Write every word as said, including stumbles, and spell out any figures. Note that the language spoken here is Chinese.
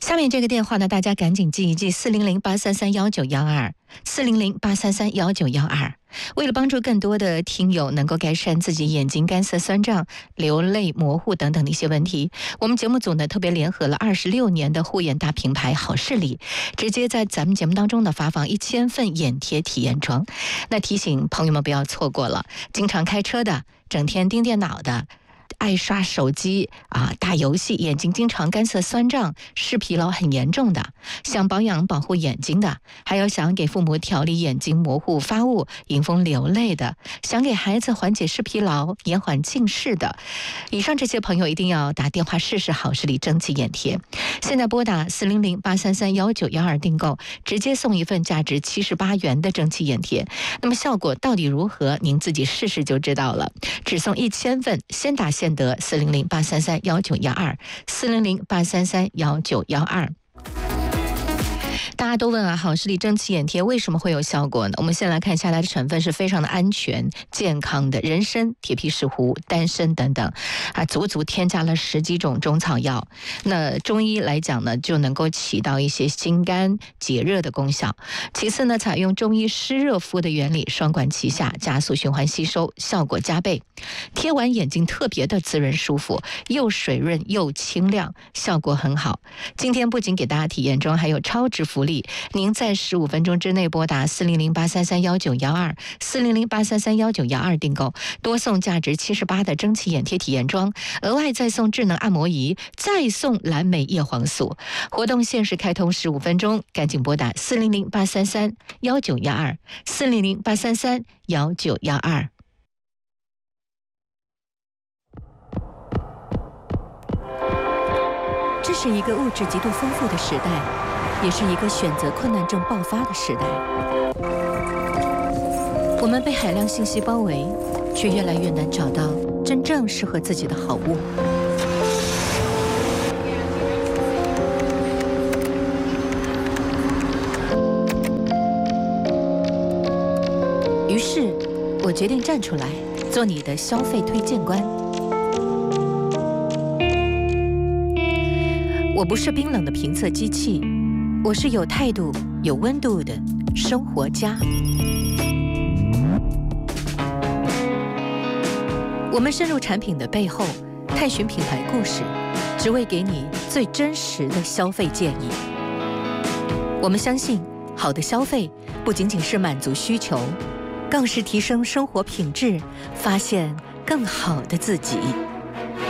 下面这个电话呢，大家赶紧记一记：四零零八三三幺九幺二，四零零八三三幺九幺二。为了帮助更多的听友能够改善自己眼睛干涩、酸胀、流泪、模糊等等的一些问题，我们节目组呢特别联合了二十六年的护眼大品牌好视力，直接在咱们节目当中呢发放一千份眼贴体验装。那提醒朋友们不要错过了，经常开车的、整天盯电脑的、爱刷手机啊、打游戏，眼睛经常干涩酸胀、视疲劳很严重的，想保养保护眼睛的，还有想给父母调理眼睛模糊发雾、迎风流泪的，想给孩子缓解视疲劳、延缓近视的，以上这些朋友一定要打电话试试好视力蒸汽眼贴。现在拨打四零零八三三幺九幺二订购，直接送一份价值七十八元的蒸汽眼贴。那么效果到底如何？您自己试试就知道了。只送一千份，先打先得。四零零八三三幺九幺二，四零零八三三幺九幺二。大家都问啊，好视力蒸汽眼贴为什么会有效果呢？我们先来看下来的成分是非常的安全健康的，人参、铁皮石斛、丹参等等啊，足足添加了十几种中草药。那中医来讲呢，就能够起到一些心肝解热的功效。其次呢，采用中医湿热敷的原理，双管齐下，加速循环吸收，效果加倍。贴完眼睛特别的滋润舒服，又水润又清亮，效果很好。今天不仅给大家体验装，还有超值福利。您在十五分钟之内拨打四零零八三三幺九幺二，四零零八三三幺九幺二订购，多送价值七十八的蒸汽眼贴体验装，额外再送智能按摩仪，再送蓝莓叶黄素。活动限时开通十五分钟，赶紧拨打四零零八三三幺九幺二，四零零八三三幺九幺二。这是一个物质极度丰富的时代，也是一个选择困难症爆发的时代。我们被海量信息包围，却越来越难找到真正适合自己的好物。于是，我决定站出来，做你的消费推荐官。我不是冰冷的评测机器，我是有态度、有温度的生活家。我们深入产品的背后，探寻品牌故事，只为给你最真实的消费建议。我们相信，好的消费不仅仅是满足需求，更是提升生活品质，发现更好的自己。